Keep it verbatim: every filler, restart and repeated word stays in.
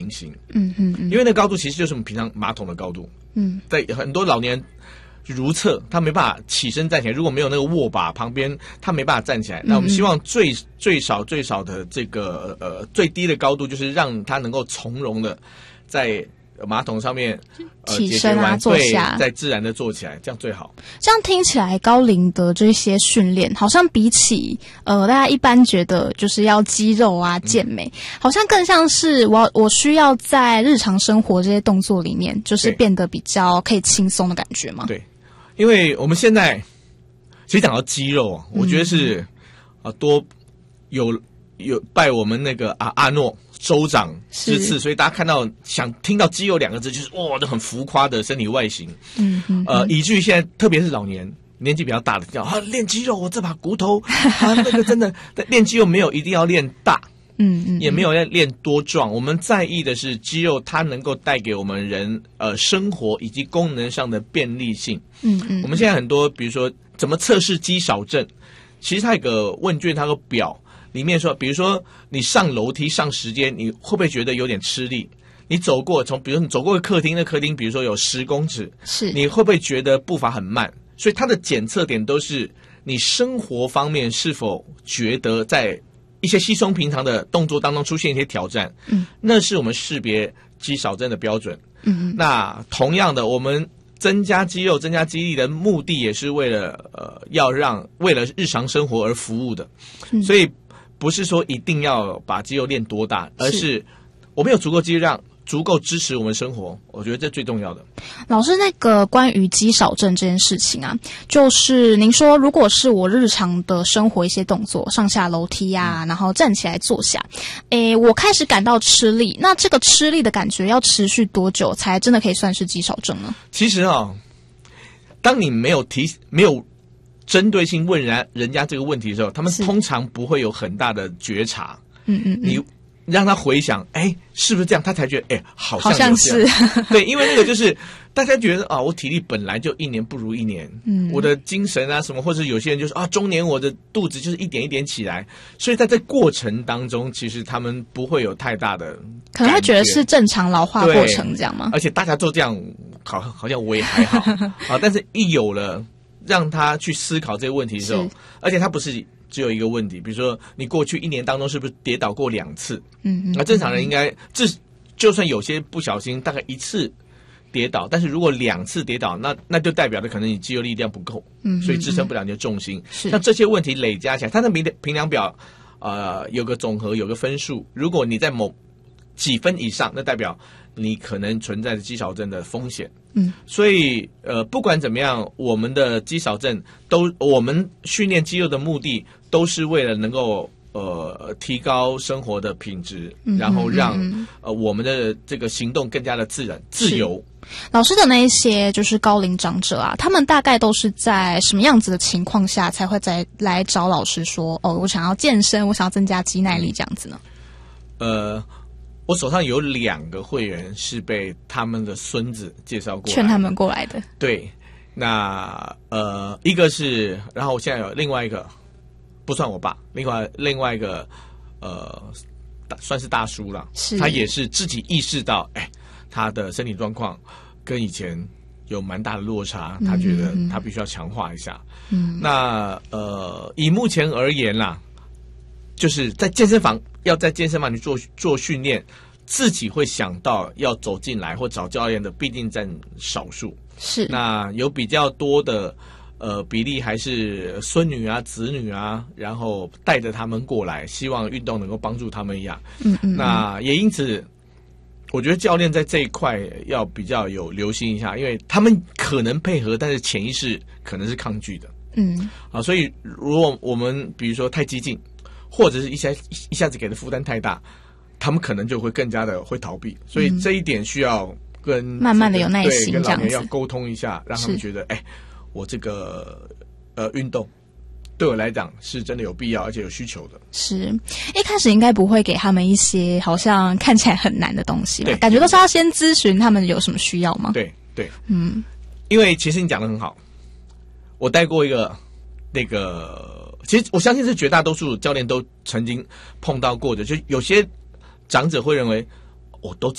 行。 嗯嗯嗯， 因为那高度其实就是我们平常马桶的高度。 嗯， 在很多老年人如厕，他没办法起身站起来，如果没有那个握把旁边，他没办法站起来。那我们希望最最少最少的这个呃最低的高度，就是让他能够从容的在马桶上面、呃、 起身啊，坐下， 再自然的坐起来，这样最好。 这样听起来，高龄的这些训练，好像比起呃大家一般觉得就是要肌肉啊、健美，嗯、好像更像是我我需要在日常生活这些动作里面，就是变得比较可以轻松的感觉嘛。 对，因为我们现在其实讲到肌肉啊，我觉得是啊、呃、多有有拜我们那个阿阿诺州长之赐，所以大家看到想听到肌肉两个字，就是哇，都很浮夸的身体外形。嗯嗯，呃，以至于现在特别是老年年纪比较大的叫啊练肌肉，我这把骨头啊那个真的练肌肉没有一定要练大。嗯嗯，也没有要练多壮，我们在意的是肌肉它能够带给我们人呃生活以及功能上的便利性。嗯嗯，我们现在很多比如说怎么测试肌少症，其实它有个问卷，它有个表。里面说，比如说你上楼梯上时间，你会不会觉得有点吃力？你走过从，比如说你走过客厅，那客厅比如说有十公尺，是你会不会觉得步伐很慢？所以它的检测点都是你生活方面是否觉得在一些稀松平常的动作当中出现一些挑战，嗯，那是我们识别肌少症的标准。嗯，那同样的，我们增加肌肉、增加肌力的目的也是为了呃，要让为了日常生活而服务的，嗯、所以。不是说一定要把肌肉练多大，而是我们有足够肌肉量，足够支持我们生活，我觉得这最重要的。 老师，那个关于肌少症这件事情啊，就是您说，如果是我日常的生活一些动作，上下楼梯啊，嗯、然后站起来坐下，诶，我开始感到吃力，那这个吃力的感觉要持续多久才真的可以算是肌少症呢？ 其实啊，当你没有提没有。针对性问人人家这个问题的时候，他们通常不会有很大的觉察。嗯嗯，你让他回想，哎，是不是这样？他才觉得，哎，好像有这样。好像是。对，因为那个就是大家觉得啊，我体力本来就一年不如一年，嗯，我的精神啊什么，或者有些人就是啊，中年我的肚子就是一点一点起来，所以在这过程当中，其实他们不会有太大的， 可能会觉得是正常老化过程这样吗？ 而且大家都这样，好好像我也还好啊，但是一有了。让他去思考这个问题的时候，而且他不是只有一个问题，比如说你过去一年当中是不是跌倒过两次？嗯，那正常人应该这就算有些不小心，大概一次跌倒，但是如果两次跌倒，那那就代表的可能你肌肉力量不够，嗯，所以支撑不了你的重心。是，那这些问题累加起来，它的评评量表呃有个总和，有个分数，如果你在某几分以上，那代表你可能存在着肌少症的风险。嗯，所以呃，不管怎么样，我们的肌少症都，我们训练肌肉的目的都是为了能够呃提高生活的品质，嗯、然后让、嗯、呃我们的这个行动更加的自然自由。 老师的那一些就是高龄长者啊，他们大概都是在什么样子的情况下才会再来找老师说，哦，我想要健身，我想要增加肌耐力这样子呢？ 呃。我手上有两个会员是被他们的孙子介绍过来， 劝他们过来的。 对，那呃，一个是，然后我现在有另外一个，不算我爸，另外另外一个呃，算是大叔了，他也是自己意识到，哎，他的身体状况跟以前有蛮大的落差，他觉得他必须要强化一下。嗯，那呃，以目前而言啦。就是在健身房，要在健身房里做做训练，自己会想到要走进来或找教练的，必定占少数。是，那有比较多的呃比例还是孙女啊、子女啊，然后带着他们过来，希望运动能够帮助他们一样。嗯嗯。那也因此，我觉得教练在这一块要比较有留心一下，因为他们可能配合，但是潜意识可能是抗拒的。嗯。啊，所以如果我们比如说太激进。或者是一下一下子给的负担太大，他们可能就会更加的会逃避，所以这一点需要跟、这个、 慢慢的有耐心， 跟老年要沟通一下，让他们觉得，哎，我这个呃运动对我来讲是真的有必要，而且有需求的。 是一开始应该不会给他们一些好像看起来很难的东西吧？感觉都是要先咨询他们有什么需要吗？ 对对，嗯，因为其实你讲得很好，我带过一个那个。其实我相信是绝大多数教练都曾经碰到过的，就有些长者会认为我都